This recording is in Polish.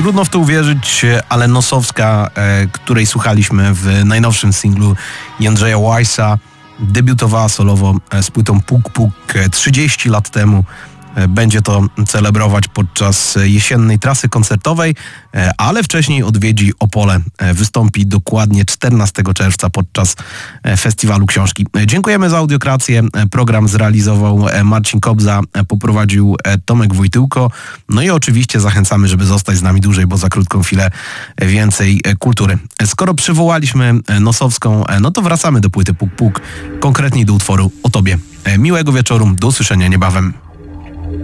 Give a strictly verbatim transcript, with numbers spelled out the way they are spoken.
Trudno w to uwierzyć, ale Nosowska, której słuchaliśmy w najnowszym singlu Jędrzeja Weissa, debiutowała solowo z płytą Puk Puk trzydzieści lat temu. Będzie to celebrować podczas jesiennej trasy koncertowej, ale wcześniej odwiedzi Opole. Wystąpi dokładnie czternastego czerwca podczas Festiwalu Książki. Dziękujemy za audiokrację. Program zrealizował Marcin Kobza, poprowadził Tomek Wojtyłko. No i oczywiście zachęcamy, żeby zostać z nami dłużej, bo za krótką chwilę więcej kultury. Skoro przywołaliśmy Nosowską, no to wracamy do płyty Puk Puk, konkretniej do utworu O Tobie. Miłego wieczoru, do usłyszenia niebawem.